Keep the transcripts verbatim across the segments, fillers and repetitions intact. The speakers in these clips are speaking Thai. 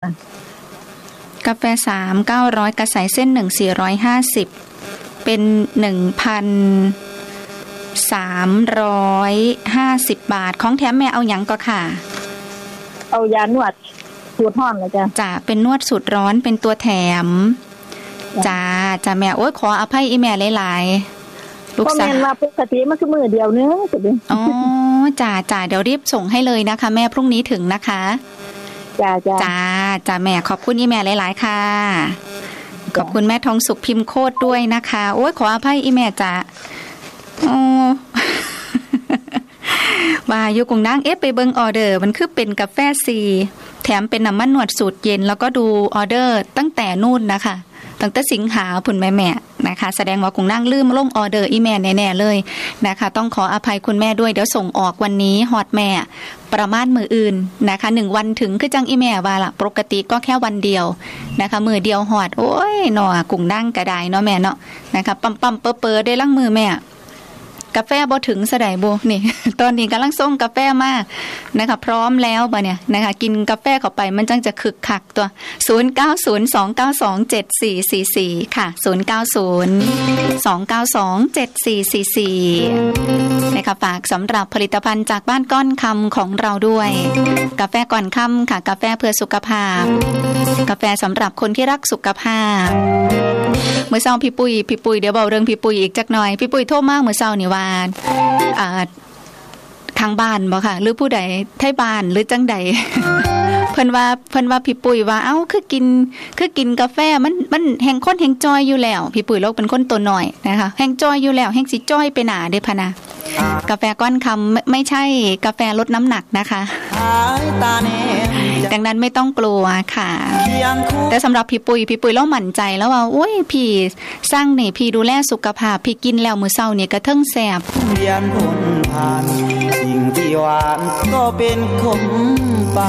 ค่ะกาแฟสามเก้าร้อยกระใสเส้นหนึ่งสี่ร้อยห้าสิบเป็นหนึ่งพันสามร้อยห้าสิบบาทของแถมแม่เอาหยังก็ค่ะเอายานวดสูตรร้อนเลยจ้ะจ้ะเป็นนวดสูตรร้อนเป็นตัวแถมจ้าจ้าแม่โอ๊ยขออภัยอีแม่หลายๆลูกสาวเพราะแม่ว่าปกติมันคือมือเดียวนึงอ๋อจ้าจ้าเดี๋ยวรีบส่งให้เลยนะคะแม่พรุ่งนี้ถึงนะคะจ้าจ้าจ้าจ้าแม่ขอบคุณอีแม่หลายๆค่ะขอบคุณแม่ทองสุขพิมพ์โคตรด้วยนะคะโอ๊ยขออภัยอีแม่จ้าโอ้ว่าอยู่กรุงนางเอ๊ะไปเบิ่งออเดอร์มันคือเป็นกาแฟซีแถมเป็นน้ำมันหนวดสูตรเย็นแล้วก็ดูออเดอร์ตั้งแต่นู่นนะคะตั้งแต่สิงหาพุ่นแม่ๆนะคะแสดงว่ากรุงนางลืมลงออเดอร์อีแม่แน่ๆเลยนะคะต้องขออภัยคุณแม่ด้วยเดี๋ยวส่งออกวันนี้ฮอดแม่ประมาณมื้ออื่นนะคะหนึ่งวันถึงคือจังอีแม่ว่าล่ะปกติก็แค่วันเดียวนะคะมื้อเดียวฮอดโอ้ยหนอกรุงนางก็ได้เนาะแม่เนาะนะคะปั๊มๆเปอๆได้ลังมือแม่กาแฟบ่ถึงสะใดบ่นี่ตอนนี้กำลังส่งกาแฟมานะคะพร้อมแล้วบ่เนี่ยนะคะกินกาแฟเข้าไปมันจังจะคึกคักตัวศูนย์ เก้า ศูนย์ สอง เก้า สอง เจ็ด สี่ สี่ สี่ค่ะศูนย์ เก้า ศูนย์ สอง เก้า สอง เจ็ด สี่ สี่ สี่นะคะฝากสำหรับผลิตภัณฑ์จากบ้านก้อนคำของเราด้วยกาแฟก่อนค่ำค่ะกาแฟเพื่อสุขภาพกาแฟสำหรับคนที่รักสุขภาพเมื่อเช้าพี่ปุ้ยพี่ปุ้ยเดี๋ยวเบาเรื่องพี่ปุ้ยอีกจักหน่อยพี่ปุ้ยโทรมาเมื่อเช้านี่ว่าอ่าทางบ้านบ่ค่ะหรือผู้ใดไทบ้านหรือจังใด เพิ่นว่าเพิ่นว่าพี่ปุ้ยว่าเอ้าคือกินคือกินกาแฟมันมันแห่งคนแห่งจอยอยู่แล้วพี่ปุ้ยเราเป็นคนตัวน้อยนะคะแห่งจอยอยู่แล้วแห่งสิจอยไปหนาเด้อพะนะกาแฟก้อนคำไม่ใช่กาแฟลดน้ำหนักนะคะดังนั้นไม่ต้องกลัวค่ะแต่สำหรับพี่ปุ้ยพี่ปุ้ยเราหมั่นใจแล้วว่าโอ้ยพี่สร้างนี่พี่ดูแลสุขภาพพี่กินแล้วมื้อเช้านี่กระเทิงแซ่บเรียนพ้นผ่านสิ่งที่หวานก็เป็นขมไป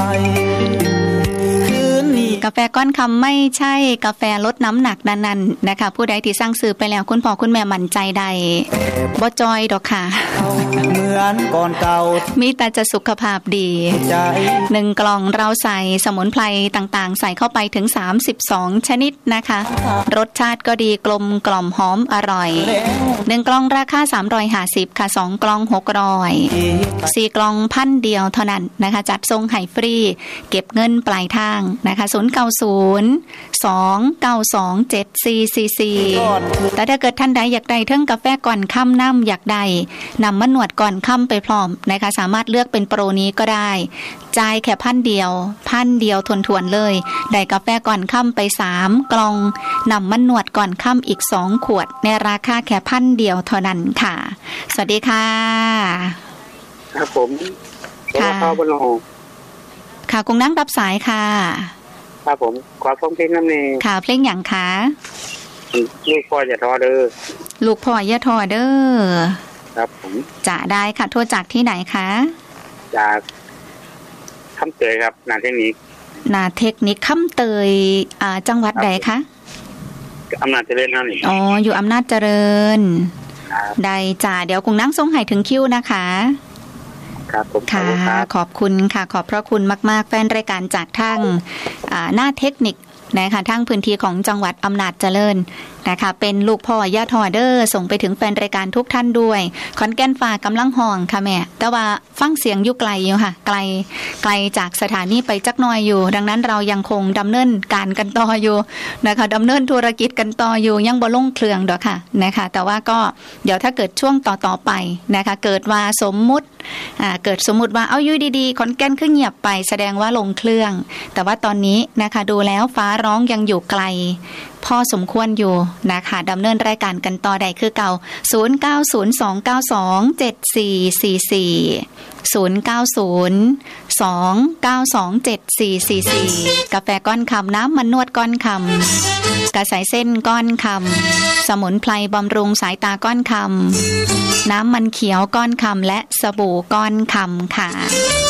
กาแฟก้อนคำไม่ใช่กาแฟลดน้ำหนักนั่นๆนะคะผู้ใดที่สั่งซื้อไปแล้วคุณพ่อคุณแม่มั่นใจใดบ่จอยดอกค่ะเหมือนก่อนเก่ามีแต่จะสุขภาพดีหนึ่งกล่องเราใส่สมุนไพรต่างๆใส่เข้าไปถึงสามสิบสองชนิดนะคะรสชาติก็ดีกลมกล่อมหอมอร่อยหนึ่งกล่องราคาสามร้อยห้าสิบค่ะสองกล่องหกร้อยสี่กล่องพันเดียวเท่านั้นนะคะจัดส่งให้ฟรีเก็บเงินปลายทางนะคะศูนย์ เก้า ศูนย์ สอง เก้า สอง เจ็ด สี่ สี่ สี่แต่ถ้าเกิดท่านใดอยากได้เทิงกาแฟก่อนค่ำน้ำอยากได้นำมะนวดก่อนค่ำไปพร้อมนะคะสามารถเลือกเป็นโปรนี้ก็ได้จ่ายแค่พันเดียวพันเดียวทวนๆเลยได้กาแฟก่อนค่ำไปสามกล่องนำมะนวดก่อนค่ำอีกสองขวดในราคาแค่พันเดียวเท่านั้นค่ะสวัสดีค่ะครับผมค่ะค่ะคงนั่งรับสายค่ะครับผมขอฟังเพลงน้ำเนยค่ะเพลงอย่างคะลูกพ่ออย่าท้อเด้อลูกพ่ออย่าท้อเด้อครับผมจะได้ค่ะโทรจากที่ไหนคะจากคำเตยครับนาเทคนิคนาเทคนิคคำเตยอ่าจังหวัดใดคะอำนาจเจริญนั่นเองอ๋ออยู่อำนาจเจริญได้จ้าเดี๋ยวคงนั่งส่งให้ถึงคิวนะคะครับผมค่ะขอบคุณค่ะขอบพระคุณมากๆแฟนรายการจากทางหน้าเทคนิคนะคะทางพื้นที่ของจังหวัดอำนาจเจริญนะคะเป็นลูกพ่อย่าทอเดอร์ส่งไปถึงแฟนรายการทุกท่านด้วยขอนแก่นฟ้ากำลังห้องค่ะแม่แต่ว่าฟังเสียงอยู่ไกลอยู่ค่ะไกลไกลจากสถานีไปจักหน่อยอยู่ดังนั้นเรายังคงดำเนินการกันต่ออยู่นะคะดำเนินธุรกิจกันต่ออยู่ยังบ่ลงเครื่องดอกค่ะนะคะแต่ว่าก็เดี๋ยวถ้าเกิดช่วงต่อๆไปนะคะเกิดว่าสมมุติอ่าเกิดสมมุติว่าเอาอยู่ดีๆขอนแก่นขึ้นเงียบไปแสดงว่าลงเครื่องแต่ว่าตอนนี้นะคะดูแล้วฟ้าร้องยังอยู่ไกลพอสมควรอยู่นะคะดำเนินรายการกันต่อได้คือเก่าศูนย์ เก้า ศูนย์ สอง เก้า สอง เจ็ด สี่ สี่ สี่ ศูนย์ เก้า ศูนย์ สอง เก้า สอง เจ็ด สี่ สี่ สี่กาแฟก้อนคำน้ำมันนวดก้อนคำกระสายเส้นก้อนคำสมุนไพรบำรุงสายตาก้อนคำน้ำมันเขียวก้อนคำและสบู่ก้อนคำค่ะ